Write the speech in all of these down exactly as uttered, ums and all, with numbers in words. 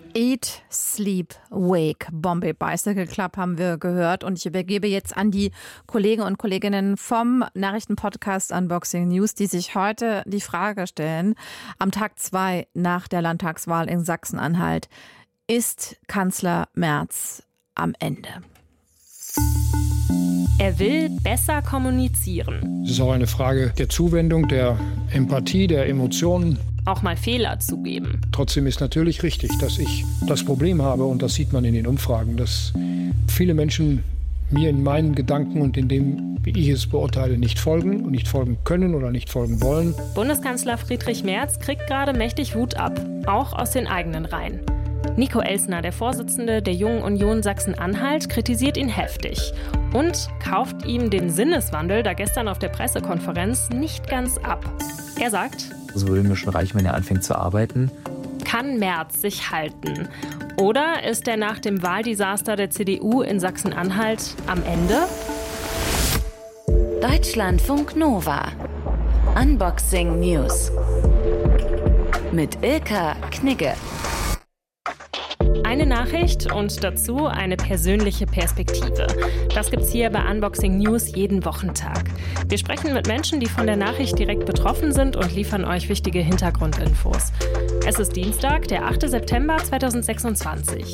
Eat, Sleep, Wake. Bombay Bicycle Club haben wir gehört. Und ich übergebe jetzt an die Kollegen und Kolleginnen vom Nachrichtenpodcast Unboxing News, die sich heute die Frage stellen, am Tag zwei nach der Landtagswahl in Sachsen-Anhalt, ist Kanzler Merz am Ende? Er will besser kommunizieren. Es ist auch eine Frage der Zuwendung, der Empathie, der Emotionen. Auch mal Fehler zugeben. Trotzdem ist natürlich richtig, dass ich das Problem habe, und das sieht man in den Umfragen, dass viele Menschen mir in meinen Gedanken und in dem, wie ich es beurteile, nicht folgen und nicht folgen können oder nicht folgen wollen. Bundeskanzler Friedrich Merz kriegt gerade mächtig Wut ab, auch aus den eigenen Reihen. Nico Elsner, der Vorsitzende der Jungen Union Sachsen-Anhalt, kritisiert ihn heftig und kauft ihm den Sinneswandel da gestern auf der Pressekonferenz nicht ganz ab. Er sagt: Es würde mir schon reichen, wenn er anfängt zu arbeiten. Kann Merz sich halten? Oder ist er nach dem Wahldesaster der C D U in Sachsen-Anhalt am Ende? Deutschlandfunk Nova. Unboxing News. Mit Ilka Knigge. Eine Nachricht und dazu eine persönliche Perspektive. Das gibt's hier bei Unboxing News jeden Wochentag. Wir sprechen mit Menschen, die von der Nachricht direkt betroffen sind und liefern euch wichtige Hintergrundinfos. Es ist Dienstag, der achte September zweitausendsechsundzwanzig.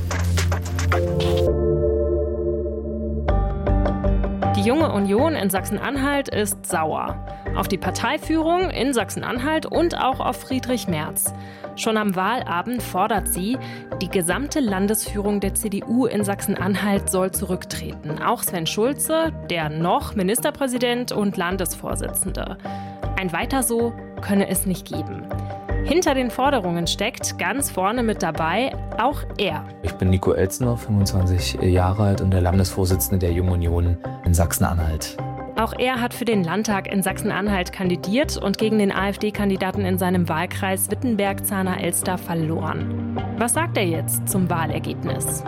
Die Junge Union in Sachsen-Anhalt ist sauer. Auf die Parteiführung in Sachsen-Anhalt und auch auf Friedrich Merz. Schon am Wahlabend fordert sie, die gesamte Landesführung der C D U in Sachsen-Anhalt soll zurücktreten. Auch Sven Schulze, der noch Ministerpräsident und Landesvorsitzende. Ein Weiter so könne es nicht geben. Hinter den Forderungen steckt ganz vorne mit dabei auch er. Ich bin Nico Elsner, fünfundzwanzig Jahre alt und der Landesvorsitzende der Jungen Union in Sachsen-Anhalt. Auch er hat für den Landtag in Sachsen-Anhalt kandidiert und gegen den AfD-Kandidaten in seinem Wahlkreis Wittenberg-Zahner-Elster verloren. Was sagt er jetzt zum Wahlergebnis?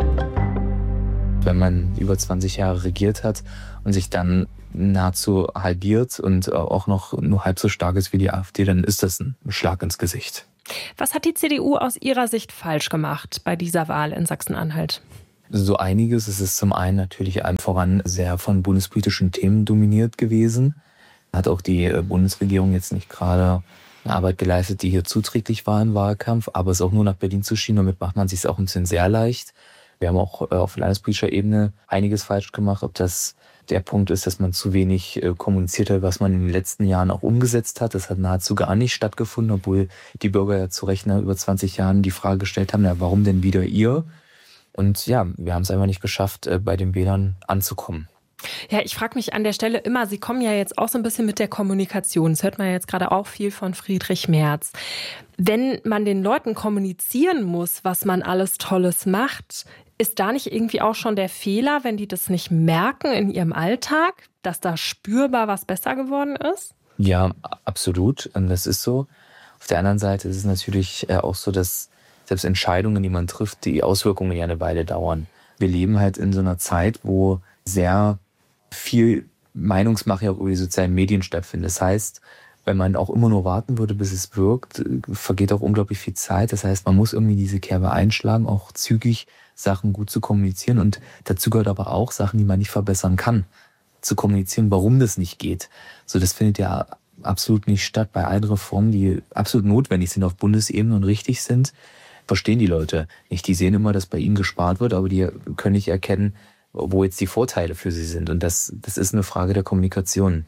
Wenn man über zwanzig Jahre regiert hat und sich dann nahezu halbiert und auch noch nur halb so stark ist wie die AfD, dann ist das ein Schlag ins Gesicht. Was hat die C D U aus Ihrer Sicht falsch gemacht bei dieser Wahl in Sachsen-Anhalt? So einiges. Es ist zum einen natürlich allen voran sehr von bundespolitischen Themen dominiert gewesen. Hat auch die Bundesregierung jetzt nicht gerade eine Arbeit geleistet, die hier zuträglich war im Wahlkampf, aber es auch nur nach Berlin zu schieben, damit macht man es sich auch ein bisschen sehr leicht. Wir haben auch auf landespolitischer Ebene einiges falsch gemacht, ob das der Punkt ist, dass man zu wenig kommuniziert hat, was man in den letzten Jahren auch umgesetzt hat. Das hat nahezu gar nicht stattgefunden, obwohl die Bürger ja zu Recht nach über zwanzig Jahren die Frage gestellt haben, ja, warum denn wieder ihr? Und ja, wir haben es einfach nicht geschafft, bei den Wählern anzukommen. Ja, ich frage mich an der Stelle immer, Sie kommen ja jetzt auch so ein bisschen mit der Kommunikation. Das hört man ja jetzt gerade auch viel von Friedrich Merz. Wenn man den Leuten kommunizieren muss, was man alles Tolles macht, ist da nicht irgendwie auch schon der Fehler, wenn die das nicht merken in ihrem Alltag, dass da spürbar was besser geworden ist? Ja, absolut. Und das ist so. Auf der anderen Seite ist es natürlich auch so, dass selbst Entscheidungen, die man trifft, die Auswirkungen ja eine Weile dauern. Wir leben halt in so einer Zeit, wo sehr viel Meinungsmache auch über die sozialen Medien stattfindet. Das heißt, wenn man auch immer nur warten würde, bis es wirkt, vergeht auch unglaublich viel Zeit. Das heißt, man muss irgendwie diese Kerbe einschlagen, auch zügig Sachen gut zu kommunizieren. Und dazu gehört aber auch Sachen, die man nicht verbessern kann, zu kommunizieren, warum das nicht geht. So, das findet ja absolut nicht statt. Bei allen Reformen, die absolut notwendig sind auf Bundesebene und richtig sind, verstehen die Leute nicht. Die sehen immer, dass bei ihnen gespart wird, aber die können nicht erkennen, wo jetzt die Vorteile für sie sind. Und das, das ist eine Frage der Kommunikation.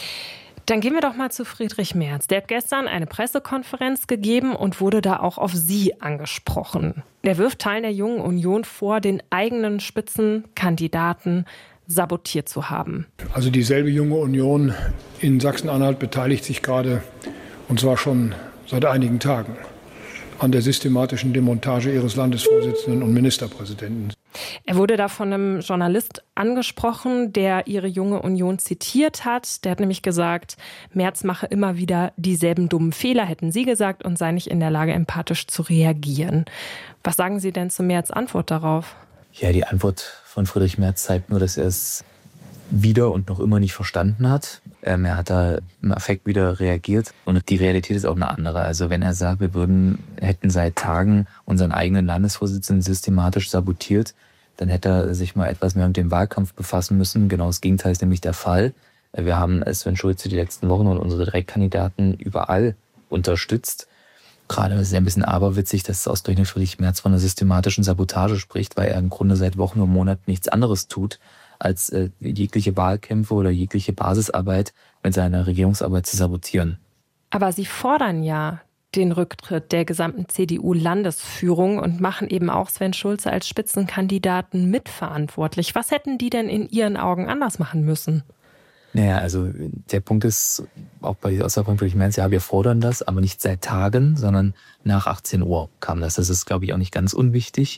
Dann gehen wir doch mal zu Friedrich Merz. Der hat gestern eine Pressekonferenz gegeben und wurde da auch auf Sie angesprochen. Der wirft Teilen der Jungen Union vor, den eigenen Spitzenkandidaten sabotiert zu haben. Also dieselbe Junge Union in Sachsen-Anhalt beteiligt sich gerade, und zwar schon seit einigen Tagen, an der systematischen Demontage ihres Landesvorsitzenden und Ministerpräsidenten. Er wurde da von einem Journalist angesprochen, der Ihre Junge Union zitiert hat. Der hat nämlich gesagt, Merz mache immer wieder dieselben dummen Fehler, hätten Sie gesagt, und sei nicht in der Lage, empathisch zu reagieren. Was sagen Sie denn zu Merz' Antwort darauf? Ja, die Antwort von Friedrich Merz zeigt nur, dass er es wieder und noch immer nicht verstanden hat. Ähm, er hat da im Affekt wieder reagiert und die Realität ist auch eine andere. Also wenn er sagt, wir würden, hätten seit Tagen unseren eigenen Landesvorsitzenden systematisch sabotiert, dann hätte er sich mal etwas mehr mit dem Wahlkampf befassen müssen. Genau das Gegenteil ist nämlich der Fall. Wir haben Sven Schulze die letzten Wochen und unsere Direktkandidaten überall unterstützt. Gerade ist es ja ein bisschen aberwitzig, dass ausgerechnet Friedrich Merz von einer systematischen Sabotage spricht, weil er im Grunde seit Wochen und Monaten nichts anderes tut, als äh, jegliche Wahlkämpfe oder jegliche Basisarbeit mit seiner Regierungsarbeit zu sabotieren. Aber Sie fordern ja den Rücktritt der gesamten C D U-Landesführung und machen eben auch Sven Schulze als Spitzenkandidaten mitverantwortlich. Was hätten die denn in Ihren Augen anders machen müssen? Naja, also der Punkt ist, auch bei außer von Friedrich Merz, ja, wir fordern das, aber nicht seit Tagen, sondern nach achtzehn Uhr kam das. Das ist, glaube ich, auch nicht ganz unwichtig.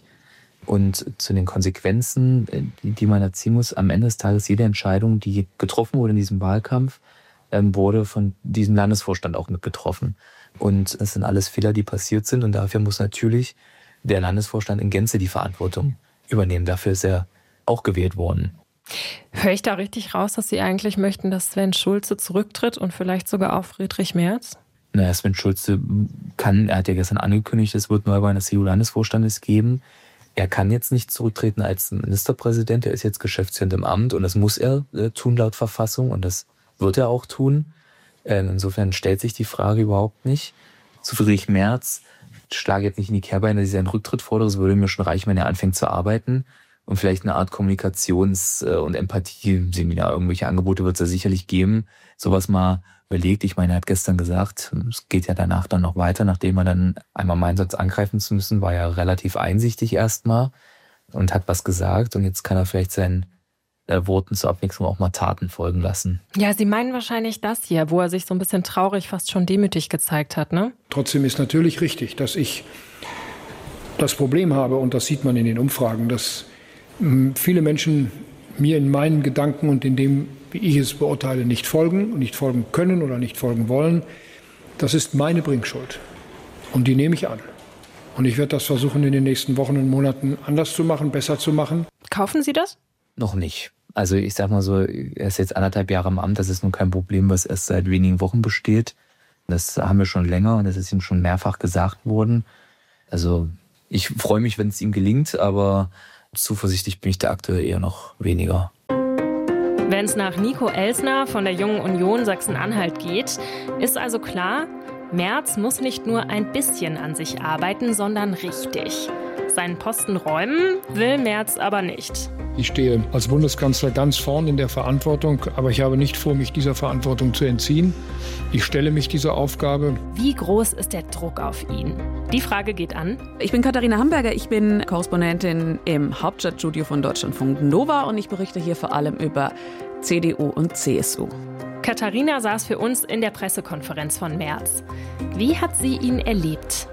Und zu den Konsequenzen, die man erziehen muss, am Ende des Tages, jede Entscheidung, die getroffen wurde in diesem Wahlkampf, wurde von diesem Landesvorstand auch mit getroffen. Und das sind alles Fehler, die passiert sind. Und dafür muss natürlich der Landesvorstand in Gänze die Verantwortung übernehmen. Dafür ist er auch gewählt worden. Höre ich da richtig raus, dass Sie eigentlich möchten, dass Sven Schulze zurücktritt und vielleicht sogar auch Friedrich Merz? Naja, Sven Schulze kann, er hat ja gestern angekündigt, es wird Neuwahlen des C D U-Landesvorstandes geben. Er kann jetzt nicht zurücktreten als Ministerpräsident, er ist jetzt Geschäftsführend im Amt und das muss er äh, tun laut Verfassung und das wird er auch tun. Äh, insofern stellt sich die Frage überhaupt nicht. Zu Friedrich Merz, ich schlage jetzt nicht in die Kehrbeine, dass ich seinen Rücktritt fordere, es würde mir schon reichen, wenn er anfängt zu arbeiten. Und vielleicht eine Art Kommunikations- und Empathie-Seminar, irgendwelche Angebote wird es ja sicherlich geben. Sowas mal überlegt. Ich meine, er hat gestern gesagt, es geht ja danach dann noch weiter, nachdem er dann einmal meint, sonst angreifen zu müssen, war er relativ einsichtig erstmal und hat was gesagt. Und jetzt kann er vielleicht seinen äh, Worten zur Abwechslung auch mal Taten folgen lassen. Ja, Sie meinen wahrscheinlich das hier, wo er sich so ein bisschen traurig, fast schon demütig gezeigt hat, ne? Trotzdem ist natürlich richtig, dass ich das Problem habe, und das sieht man in den Umfragen, dass viele Menschen mir in meinen Gedanken und in dem, wie ich es beurteile, nicht folgen und nicht folgen können oder nicht folgen wollen. Das ist meine Bringschuld. Und die nehme ich an. Und ich werde das versuchen, in den nächsten Wochen und Monaten anders zu machen, besser zu machen. Kaufen Sie das? Noch nicht. Also ich sag mal so, er ist jetzt anderthalb Jahre im Amt. Das ist nun kein Problem, was erst seit wenigen Wochen besteht. Das haben wir schon länger und das ist ihm schon mehrfach gesagt worden. Also ich freue mich, wenn es ihm gelingt, aber zuversichtlich bin ich da aktuell eher noch weniger. Wenn es nach Nico Elsner von der Jungen Union Sachsen-Anhalt geht, ist also klar, Merz muss nicht nur ein bisschen an sich arbeiten, sondern richtig. Seinen Posten räumen will Merz aber nicht. Ich stehe als Bundeskanzler ganz vorn in der Verantwortung, aber ich habe nicht vor, mich dieser Verantwortung zu entziehen. Ich stelle mich dieser Aufgabe. Wie groß ist der Druck auf ihn? Die Frage geht an. Ich bin Katharina Hamburger, ich bin Korrespondentin im Hauptstadtstudio von Deutschlandfunk Nova und ich berichte hier vor allem über C D U und C S U. Katharina saß für uns in der Pressekonferenz von Merz. Wie hat sie ihn erlebt?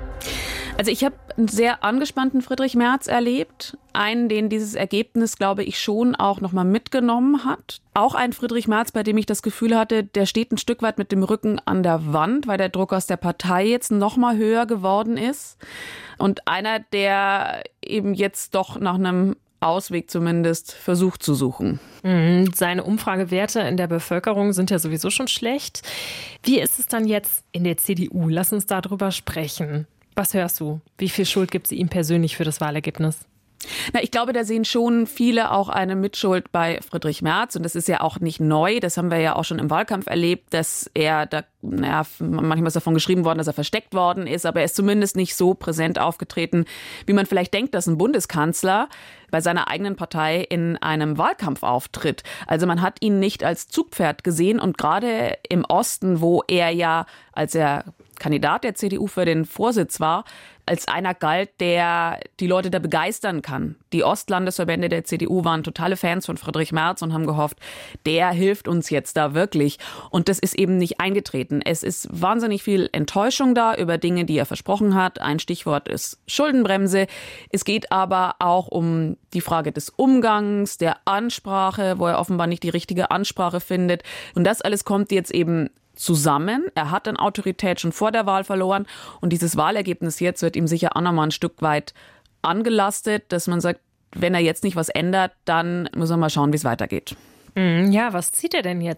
Also ich habe einen sehr angespannten Friedrich Merz erlebt. Einen, den dieses Ergebnis, glaube ich, schon auch nochmal mitgenommen hat. Auch ein Friedrich Merz, bei dem ich das Gefühl hatte, der steht ein Stück weit mit dem Rücken an der Wand, weil der Druck aus der Partei jetzt nochmal höher geworden ist. Und einer, der eben jetzt doch nach einem Ausweg zumindest versucht zu suchen. Mhm, seine Umfragewerte in der Bevölkerung sind ja sowieso schon schlecht. Wie ist es dann jetzt in der C D U? Lass uns darüber sprechen. Was hörst du? Wie viel Schuld gibt sie ihm persönlich für das Wahlergebnis? Na, ich glaube, da sehen schon viele auch eine Mitschuld bei Friedrich Merz. Und das ist ja auch nicht neu. Das haben wir ja auch schon im Wahlkampf erlebt, dass er da, naja, manchmal ist davon geschrieben worden, dass er versteckt worden ist. Aber er ist zumindest nicht so präsent aufgetreten, wie man vielleicht denkt, dass ein Bundeskanzler bei seiner eigenen Partei in einem Wahlkampf auftritt. Also man hat ihn nicht als Zugpferd gesehen. Und gerade im Osten, wo er ja, als er Kandidat der C D U für den Vorsitz war, als einer galt, der die Leute da begeistern kann. Die Ostlandesverbände der C D U waren totale Fans von Friedrich Merz und haben gehofft, der hilft uns jetzt da wirklich. Und das ist eben nicht eingetreten. Es ist wahnsinnig viel Enttäuschung da über Dinge, die er versprochen hat. Ein Stichwort ist Schuldenbremse. Es geht aber auch um die Frage des Umgangs, der Ansprache, wo er offenbar nicht die richtige Ansprache findet. Und das alles kommt jetzt eben zusammen. Er hat an Autorität schon vor der Wahl verloren und dieses Wahlergebnis jetzt wird ihm sicher auch nochmal ein Stück weit angelastet, dass man sagt, wenn er jetzt nicht was ändert, dann muss er mal schauen, wie es weitergeht. Ja, was zieht er denn jetzt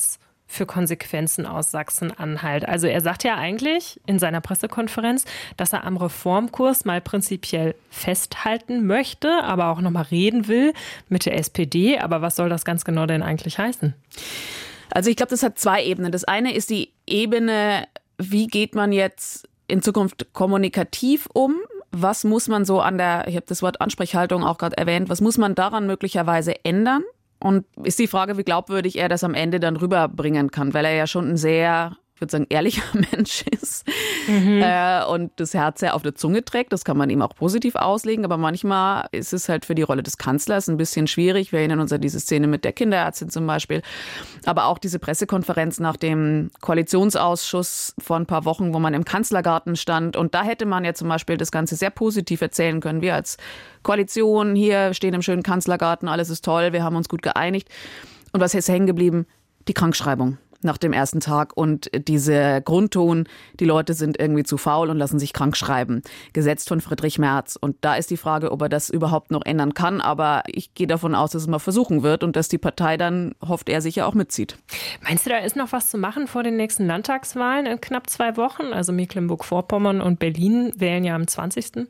für Konsequenzen aus Sachsen-Anhalt? Also er sagt ja eigentlich in seiner Pressekonferenz, dass er am Reformkurs mal prinzipiell festhalten möchte, aber auch noch mal reden will mit der S P D. Aber was soll das ganz genau denn eigentlich heißen? Also ich glaube, das hat zwei Ebenen. Das eine ist die Ebene, wie geht man jetzt in Zukunft kommunikativ um? Was muss man so an der, ich habe das Wort Ansprechhaltung auch gerade erwähnt, was muss man daran möglicherweise ändern? Und ist die Frage, wie glaubwürdig er das am Ende dann rüberbringen kann, weil er ja schon ein sehr, ich würde sagen, ehrlicher Mensch ist mhm. äh, und das Herz sehr auf der Zunge trägt. Das kann man ihm auch positiv auslegen, aber manchmal ist es halt für die Rolle des Kanzlers ein bisschen schwierig. Wir erinnern uns an diese Szene mit der Kinderärztin zum Beispiel, aber auch diese Pressekonferenz nach dem Koalitionsausschuss vor ein paar Wochen, wo man im Kanzlergarten stand, und da hätte man ja zum Beispiel das Ganze sehr positiv erzählen können. Wir als Koalition hier stehen im schönen Kanzlergarten, alles ist toll, wir haben uns gut geeinigt. Und was ist hängen geblieben? Die Krankschreibung nach dem ersten Tag und dieser Grundton, die Leute sind irgendwie zu faul und lassen sich krank schreiben, gesetzt von Friedrich Merz. Und da ist die Frage, ob er das überhaupt noch ändern kann. Aber ich gehe davon aus, dass es mal versuchen wird und dass die Partei dann, hofft er, sicher auch mitzieht. Meinst du, da ist noch was zu machen vor den nächsten Landtagswahlen in knapp zwei Wochen? Also Mecklenburg-Vorpommern und Berlin wählen ja am zwanzigsten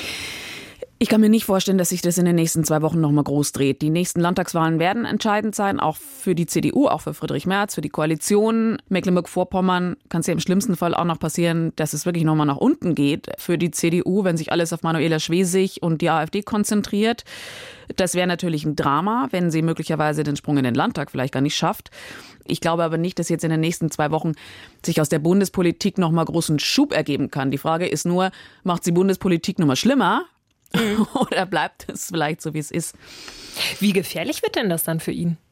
Ich kann mir nicht vorstellen, dass sich das in den nächsten zwei Wochen noch mal groß dreht. Die nächsten Landtagswahlen werden entscheidend sein, auch für die C D U, auch für Friedrich Merz, für die Koalition. Mecklenburg-Vorpommern kann es ja im schlimmsten Fall auch noch passieren, dass es wirklich noch mal nach unten geht für die C D U, wenn sich alles auf Manuela Schwesig und die AfD konzentriert. Das wäre natürlich ein Drama, wenn sie möglicherweise den Sprung in den Landtag vielleicht gar nicht schafft. Ich glaube aber nicht, dass jetzt in den nächsten zwei Wochen sich aus der Bundespolitik noch mal großen Schub ergeben kann. Die Frage ist nur, macht die Bundespolitik noch mal schlimmer? Mhm. Oder bleibt es vielleicht so, wie es ist? Wie gefährlich wird denn das dann für ihn?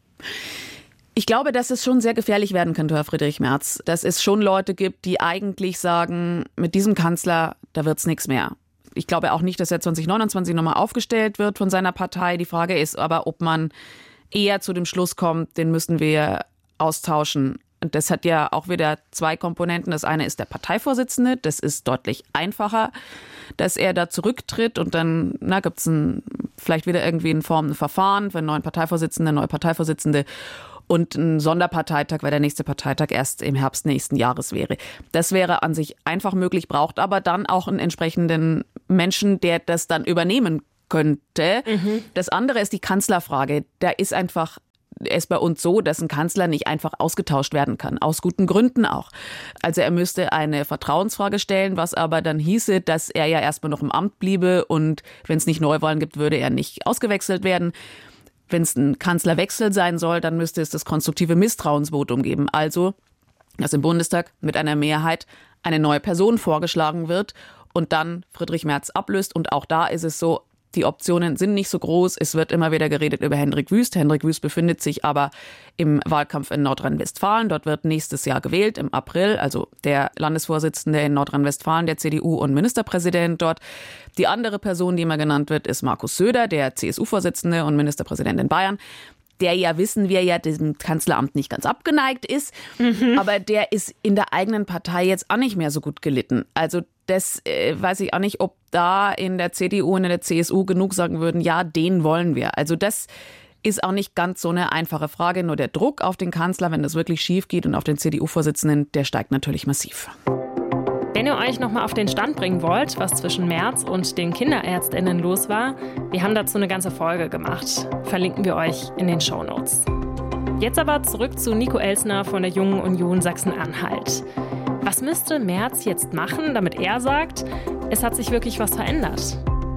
Ich glaube, dass es schon sehr gefährlich werden könnte, Herr Friedrich Merz. Dass es schon Leute gibt, die eigentlich sagen, mit diesem Kanzler, da wird's nichts mehr. Ich glaube auch nicht, dass er zwanzig neunundzwanzig nochmal aufgestellt wird von seiner Partei. Die Frage ist aber, ob man eher zu dem Schluss kommt, den müssen wir austauschen. Und das hat ja auch wieder zwei Komponenten. Das eine ist der Parteivorsitzende. Das ist deutlich einfacher, dass er da zurücktritt. Und dann na, gibt es vielleicht wieder irgendwie in Form ein Verfahren für einen neuen Parteivorsitzenden, neue Parteivorsitzende. Und ein Sonderparteitag, weil der nächste Parteitag erst im Herbst nächsten Jahres wäre. Das wäre an sich einfach möglich, braucht aber dann auch einen entsprechenden Menschen, der das dann übernehmen könnte. Mhm. Das andere ist die Kanzlerfrage. Da ist einfach es bei uns so, dass ein Kanzler nicht einfach ausgetauscht werden kann, aus guten Gründen auch. Also er müsste eine Vertrauensfrage stellen, was aber dann hieße, dass er ja erstmal noch im Amt bliebe und wenn es nicht Neuwahlen gibt, würde er nicht ausgewechselt werden. Wenn es ein Kanzlerwechsel sein soll, dann müsste es das konstruktive Misstrauensvotum geben. Also, dass im Bundestag mit einer Mehrheit eine neue Person vorgeschlagen wird und dann Friedrich Merz ablöst. Und auch da ist es so, die Optionen sind nicht so groß. Es wird immer wieder geredet über Hendrik Wüst. Hendrik Wüst befindet sich aber im Wahlkampf in Nordrhein-Westfalen. Dort wird nächstes Jahr gewählt, im April. Also der Landesvorsitzende in Nordrhein-Westfalen, der C D U und Ministerpräsident dort. Die andere Person, die immer genannt wird, ist Markus Söder, der C S U-Vorsitzende und Ministerpräsident in Bayern. Der ja, wissen wir ja, diesem Kanzleramt nicht ganz abgeneigt ist. Mhm. Aber der ist in der eigenen Partei jetzt auch nicht mehr so gut gelitten. Also das äh, weiß ich auch nicht, ob da in der C D U und in der C S U genug sagen würden, ja, den wollen wir. Also das ist auch nicht ganz so eine einfache Frage. Nur der Druck auf den Kanzler, wenn das wirklich schief geht und auf den C D U-Vorsitzenden, der steigt natürlich massiv. Wenn ihr euch nochmal auf den Stand bringen wollt, was zwischen Merz und den KinderärztInnen los war, wir haben dazu eine ganze Folge gemacht. Verlinken wir euch in den Shownotes. Jetzt aber zurück zu Nico Elsner von der Jungen Union Sachsen-Anhalt. Was müsste Merz jetzt machen, damit er sagt, es hat sich wirklich was verändert?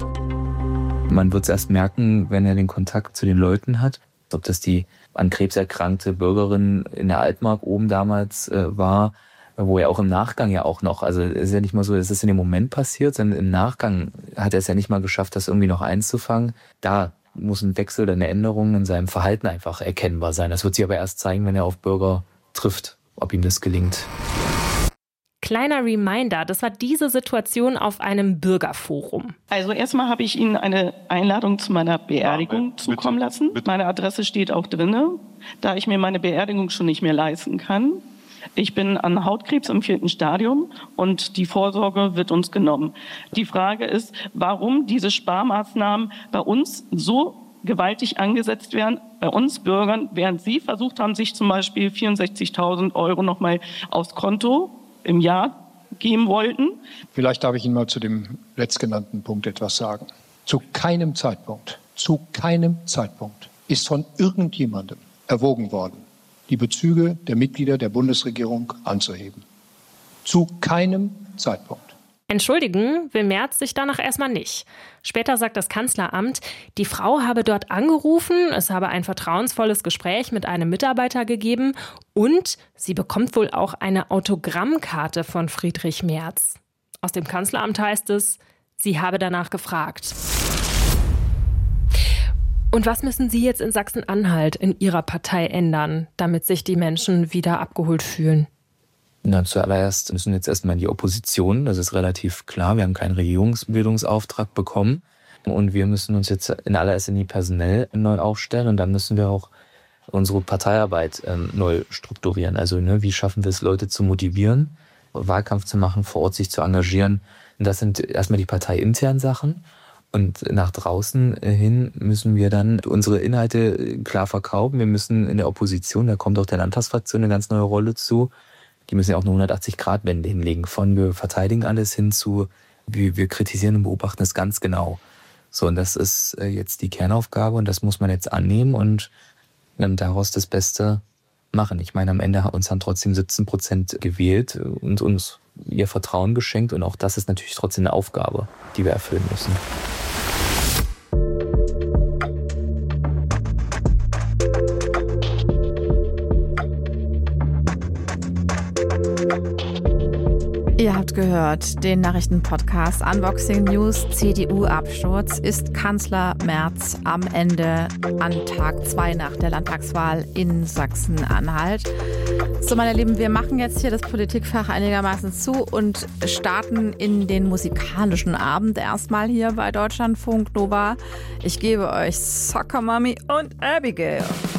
Man wird es erst merken, wenn er den Kontakt zu den Leuten hat. Ob das die an Krebs erkrankte Bürgerin in der Altmark oben damals äh, war, wo er auch im Nachgang ja auch noch, also es ist ja nicht mal so, dass es in dem Moment passiert, sondern im Nachgang hat er es ja nicht mal geschafft, das irgendwie noch einzufangen. Da muss ein Wechsel oder eine Änderung in seinem Verhalten einfach erkennbar sein. Das wird sich aber erst zeigen, wenn er auf Bürger trifft, ob ihm das gelingt. Kleiner Reminder, das war diese Situation auf einem Bürgerforum. Also erstmal habe ich Ihnen eine Einladung zu meiner Beerdigung ja, zukommen bitte, lassen. Bitte. Meine Adresse steht auch drinne, da ich mir meine Beerdigung schon nicht mehr leisten kann. Ich bin an Hautkrebs im vierten Stadium und die Vorsorge wird uns genommen. Die Frage ist, warum diese Sparmaßnahmen bei uns so gewaltig angesetzt werden bei uns Bürgern, während Sie versucht haben, sich zum Beispiel vierundsechzigtausend Euro nochmal aufs Konto im Jahr geben wollten. Vielleicht darf ich Ihnen mal zu dem letztgenannten Punkt etwas sagen. Zu keinem Zeitpunkt, zu keinem Zeitpunkt ist von irgendjemandem erwogen worden, die Bezüge der Mitglieder der Bundesregierung anzuheben. Zu keinem Zeitpunkt. Entschuldigen will Merz sich danach erstmal nicht. Später sagt das Kanzleramt, die Frau habe dort angerufen, es habe ein vertrauensvolles Gespräch mit einem Mitarbeiter gegeben und sie bekommt wohl auch eine Autogrammkarte von Friedrich Merz. Aus dem Kanzleramt heißt es, sie habe danach gefragt. Und was müssen Sie jetzt in Sachsen-Anhalt in Ihrer Partei ändern, damit sich die Menschen wieder abgeholt fühlen? Na, zuallererst müssen wir jetzt erstmal in die Opposition. Das ist relativ klar. Wir haben keinen Regierungsbildungsauftrag bekommen. Und wir müssen uns jetzt in allererster Linie personell neu aufstellen. Und dann müssen wir auch unsere Parteiarbeit ähm, neu strukturieren. Also ne, wie schaffen wir es, Leute zu motivieren, Wahlkampf zu machen, vor Ort sich zu engagieren. Und das sind erstmal die parteiinternen Sachen. Und nach draußen hin müssen wir dann unsere Inhalte klar verkaufen. Wir müssen in der Opposition, da kommt auch der Landtagsfraktion eine ganz neue Rolle zu, die müssen ja auch eine hundertachtzig-Grad-Wende hinlegen. Von wir verteidigen alles hin zu, wir, wir kritisieren und beobachten es ganz genau. So, und das ist jetzt die Kernaufgabe und das muss man jetzt annehmen und dann daraus das Beste machen. Ich meine, am Ende haben uns dann trotzdem siebzehn Prozent gewählt und uns ihr Vertrauen geschenkt und auch das ist natürlich trotzdem eine Aufgabe, die wir erfüllen müssen. Ihr habt gehört, den Nachrichtenpodcast Unboxing News, C D U-Absturz. Ist Kanzler Merz am Ende an Tag zwei nach der Landtagswahl in Sachsen-Anhalt? So, meine Lieben, wir machen jetzt hier das Politikfach einigermaßen zu und starten in den musikalischen Abend erstmal hier bei Deutschlandfunk Nova. Ich gebe euch Soccer Mommy und Abigail.